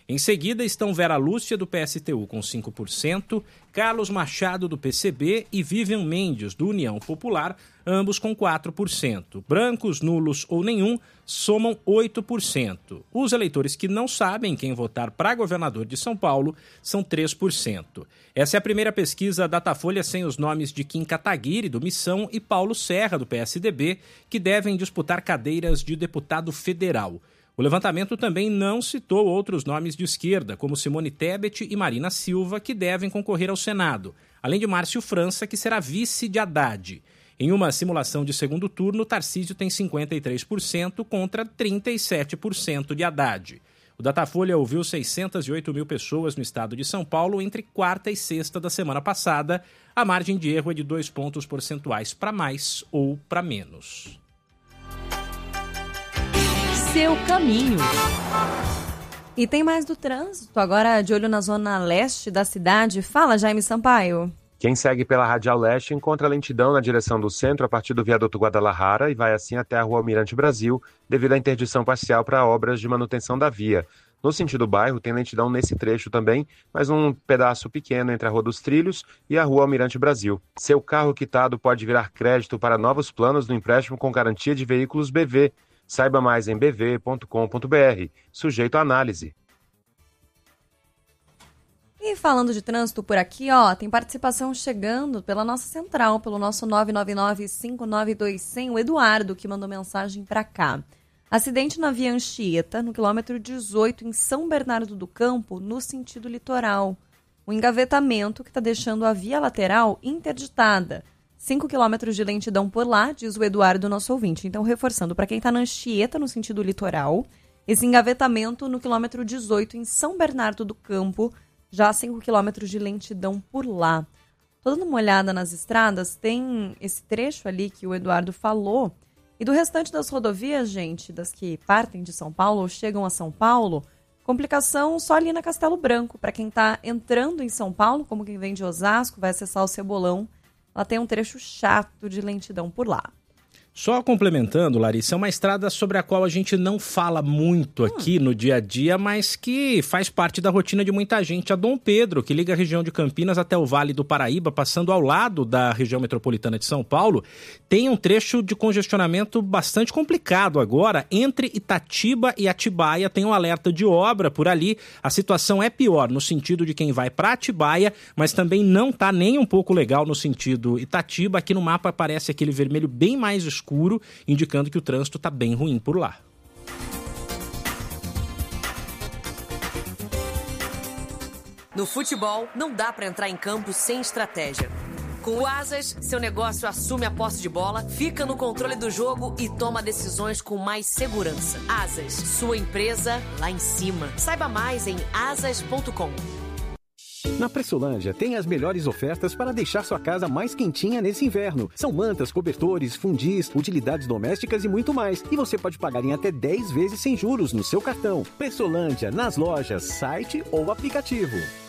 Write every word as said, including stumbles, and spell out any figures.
Em seguida estão Vera Lúcia, do P S T U, com cinco por cento, Carlos Machado, do P C B, e Vivian Mendes, do União Popular, ambos com quatro por cento. Brancos, nulos ou nenhum somam oito por cento. Os eleitores que não sabem quem votar para governador de São Paulo são três por cento. Essa é a primeira pesquisa Datafolha sem os nomes de Kim Kataguiri, do Missão, e Paulo Serra, do P S D B, que devem disputar cadeiras de deputado federal. O levantamento também não citou outros nomes de esquerda, como Simone Tebet e Marina Silva, que devem concorrer ao Senado, além de Márcio França, que será vice de Haddad. Em uma simulação de segundo turno, Tarcísio tem cinquenta e três por cento contra trinta e sete por cento de Haddad. O Datafolha ouviu seiscentas e oito mil pessoas no estado de São Paulo entre quarta e sexta da semana passada. A margem de erro é de dois pontos percentuais para mais ou para menos. Seu caminho. E tem mais do trânsito, agora de olho na zona leste da cidade. Fala, Jaime Sampaio. Quem segue pela Radial Leste encontra lentidão na direção do centro a partir do viaduto Guadalajara e vai assim até a Rua Almirante Brasil, devido à interdição parcial para obras de manutenção da via. No sentido bairro, tem lentidão nesse trecho também, mas um pedaço pequeno entre a Rua dos Trilhos e a Rua Almirante Brasil. Seu carro quitado pode virar crédito para novos planos do empréstimo com garantia de veículos B V. Saiba mais em b v ponto com ponto b r, sujeito à análise. E falando de trânsito por aqui, ó, tem participação chegando pela nossa central, pelo nosso nove nove nove, cinco nove dois zero zero, o Eduardo, que mandou mensagem para cá. Acidente na via Anchieta, no quilômetro dezoito, em São Bernardo do Campo, no sentido litoral. O engavetamento que está deixando a via lateral interditada. cinco quilômetros de lentidão por lá, diz o Eduardo, nosso ouvinte. Então, reforçando, para quem está na Anchieta, no sentido litoral, esse engavetamento no quilômetro dezoito, em São Bernardo do Campo, já cinco quilômetros de lentidão por lá. Tô dando uma olhada nas estradas, tem esse trecho ali que o Eduardo falou. E do restante das rodovias, gente, das que partem de São Paulo ou chegam a São Paulo, complicação só ali na Castelo Branco. Para quem está entrando em São Paulo, como quem vem de Osasco, vai acessar o Cebolão, ela tem um trecho chato de lentidão por lá. Só complementando, Larissa, é uma estrada sobre a qual a gente não fala muito aqui hum. no dia a dia, mas que faz parte da rotina de muita gente. A Dom Pedro, que liga a região de Campinas até o Vale do Paraíba, passando ao lado da região metropolitana de São Paulo, tem um trecho de congestionamento bastante complicado agora. Entre Itatiba e Atibaia tem um alerta de obra por ali. A situação é pior no sentido de quem vai para Atibaia, mas também não está nem um pouco legal no sentido Itatiba. Aqui no mapa aparece aquele vermelho bem mais escuro, escuro, indicando que o trânsito está bem ruim por lá. No futebol, não dá para entrar em campo sem estratégia. Com o Asas, seu negócio assume a posse de bola, fica no controle do jogo e toma decisões com mais segurança. Asas, sua empresa lá em cima. Saiba mais em asas ponto com. Na Pressolândia tem as melhores ofertas para deixar sua casa mais quentinha nesse inverno. São mantas, cobertores, fundis, utilidades domésticas e muito mais. E você pode pagar em até dez vezes sem juros no seu cartão. Pressolândia, nas lojas, site ou aplicativo.